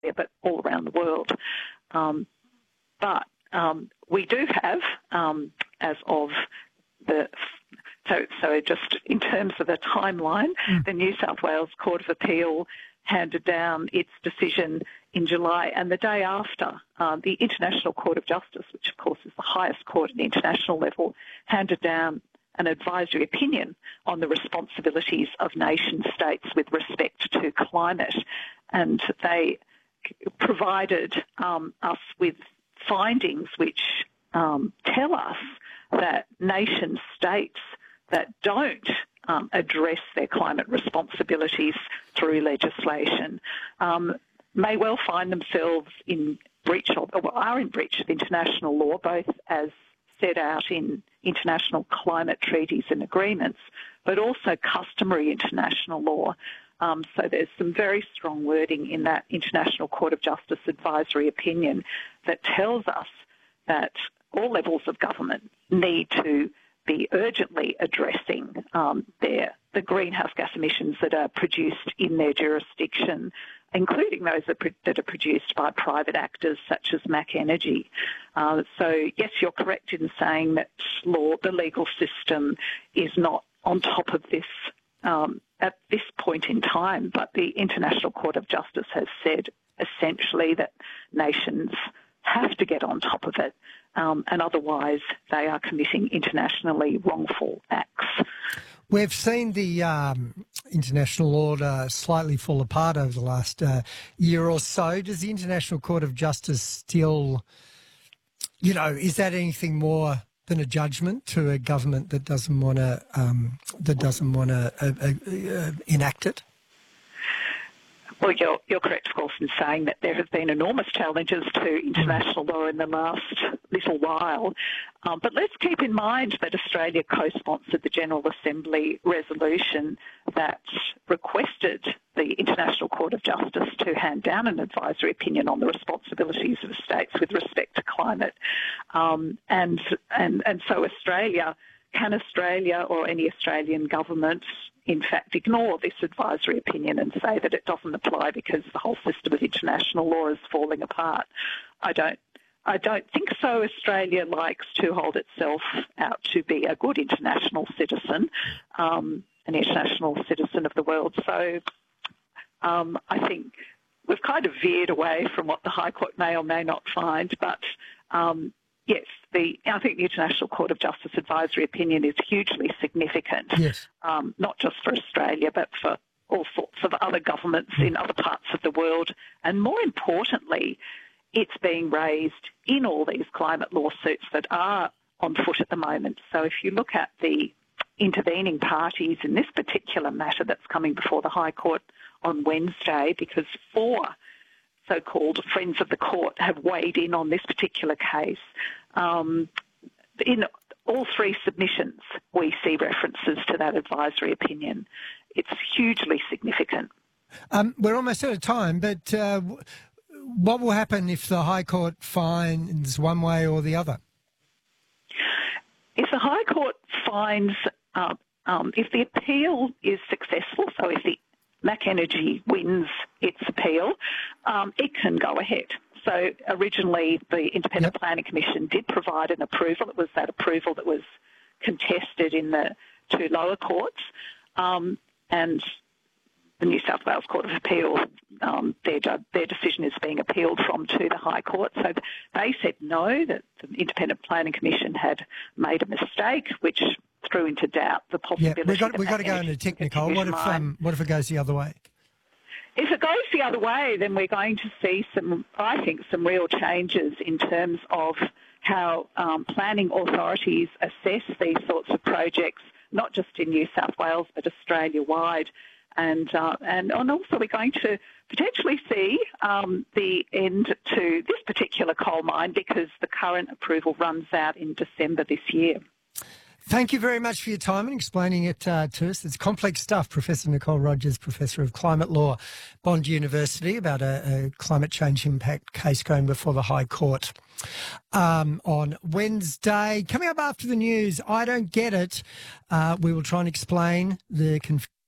but all around the world. But we do have, as of the... So just in terms of the timeline, the New South Wales Court of Appeal handed down its decision in July, and the day after, the International Court of Justice, which of course is the highest court at the international level, handed down an advisory opinion on the responsibilities of nation states with respect to climate. And they provided us with findings which tell us that nation states that don't address their climate responsibilities through legislation may well find themselves in breach of, or are in breach of international law, both as set out in international climate treaties and agreements, but also customary international law. So there's some very strong wording in that International Court of Justice advisory opinion that tells us that all levels of government need to be urgently addressing the greenhouse gas emissions that are produced in their jurisdiction, including those that are produced by private actors such as Mac Energy. So, yes, you're correct in saying that the legal system is not on top of this at this point in time, but the International Court of Justice has said essentially that nations have to get on top of it, and otherwise they are committing internationally wrongful acts. We've seen the international order slightly fall apart over the last year or so. Does the International Court of Justice still, is that anything more than a judgment to a government that doesn't want to enact it? Well, you're correct, of course, in saying that there have been enormous challenges to international law in the last little while. But let's keep in mind that Australia co-sponsored the General Assembly resolution that requested the International Court of Justice to hand down an advisory opinion on the responsibilities of states with respect to climate. And so can Australia or any Australian government in fact ignore this advisory opinion and say that it doesn't apply because the whole system of international law is falling apart? I don't think so. Australia likes to hold itself out to be a good international citizen, an international citizen of the world. So I think we've kind of veered away from what the High Court may or may not find, but yes, I think the International Court of Justice advisory opinion is hugely significant, yes. Not just for Australia, but for all sorts of other governments in other parts of the world. And more importantly, it's being raised in all these climate lawsuits that are on foot at the moment. So if you look at the intervening parties in this particular matter that's coming before the High Court on Wednesday, because 4 so-called friends of the court have weighed in on this particular case. In all 3 submissions, we see references to that advisory opinion. It's hugely significant. We're almost out of time, but what will happen if the High Court finds one way or the other? If the High Court finds, if the appeal is successful, so if the Mac Energy wins its appeal, it can go ahead. So originally the Independent Planning Commission did provide an approval. It was that approval that was contested in the 2 lower courts, and the New South Wales Court of Appeal, their decision is being appealed from to the High Court. So they said no, that the Independent Planning Commission had made a mistake, which threw into doubt the possibility. We've got to go into technical. What if it goes the other way? If it goes the other way, then we're going to see some real changes in terms of how planning authorities assess these sorts of projects, not just in New South Wales but Australia-wide. And also we're going to potentially see the end to this particular coal mine because the current approval runs out in December this year. Thank you very much for your time and explaining it to us. It's complex stuff. Professor Nicole Rogers, Professor of Climate Law, Bond University, about a climate change impact case going before the High Court on Wednesday. Coming up after the news, I don't get it. We will try and explain the confusion.